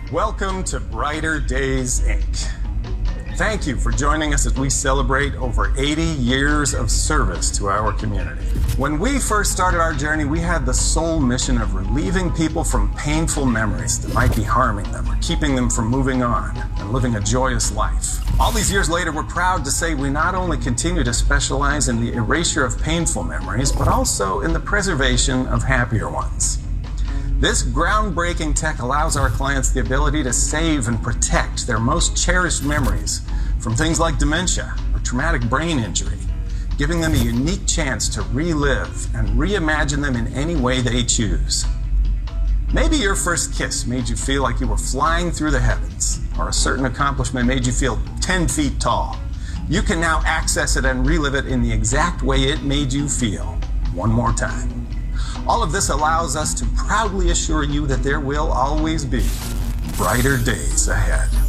Welcome to Brighter Days, Inc. Thank you for joining us as we celebrate over 80 years of service to our community. When we first started our journey, we had the sole mission of relieving people from painful memories that might be harming them or keeping them from moving on and living a joyous life. All these years later, we're proud to say we not only continue to specialize in the erasure of painful memories, but also in the preservation of happier ones. This groundbreaking tech allows our clients the ability to save and protect their most cherished memories from things like dementia or traumatic brain injury, giving them a unique chance to relive and reimagine them in any way they choose. Maybe your first kiss made you feel like you were flying through the heavens, or a certain accomplishment made you feel 10 feet tall. You can now access it and relive it in the exact way it made you feel, one more time. All of this allows us to proudly assure you that there will always be brighter days ahead.